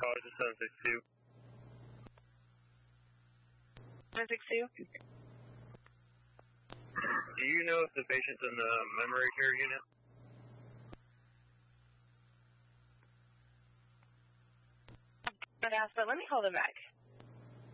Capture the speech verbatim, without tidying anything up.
Call to seven six two. seven six two? Do you know if the patient's in the memory care unit? I'd ask, but let me call them back.